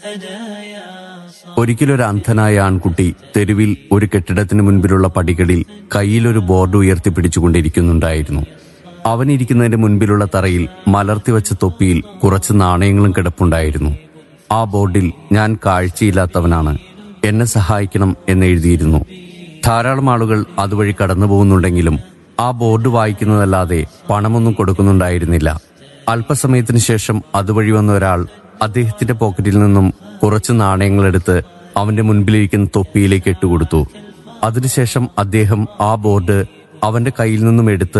ഒരിക്കലൊരു അന്ധനായ ആൺകുട്ടി തെരുവിൽ ഒരു കെട്ടിടത്തിന് മുൻപിലുള്ള പടികളിൽ കയ്യിലൊരു ബോർഡ് ഉയർത്തിപ്പിടിച്ചുകൊണ്ടിരിക്കുന്നുണ്ടായിരുന്നു. അവനിരിക്കുന്നതിന്റെ മുൻപിലുള്ള തറയിൽ മലർത്തിവെച്ച തൊപ്പിയിൽ കുറച്ച് നാണയങ്ങളും കിടപ്പുണ്ടായിരുന്നു. ആ ബോർഡിൽ "ഞാൻ കാഴ്ചയില്ലാത്തവനാണ്, എന്നെ സഹായിക്കണം" എന്നെഴുതിയിരുന്നു. ധാരാളം ആളുകൾ അതുവഴി കടന്നു പോകുന്നുണ്ടെങ്കിലും ആ ബോർഡ് വായിക്കുന്നതല്ലാതെ പണമൊന്നും കൊടുക്കുന്നുണ്ടായിരുന്നില്ല. അല്പസമയത്തിന് ശേഷം അതുവഴി വന്ന ഒരാൾ അദ്ദേഹത്തിന്റെ പോക്കറ്റിൽ നിന്നും കുറച്ച് നാണയങ്ങളെടുത്ത് അവന്റെ മുൻപിലിരിക്കുന്ന തൊപ്പിയിലേക്ക് ഇട്ടുകൊടുത്തു. അതിനുശേഷം അദ്ദേഹം ആ ബോർഡ് അവന്റെ കയ്യിൽ നിന്നും എടുത്ത്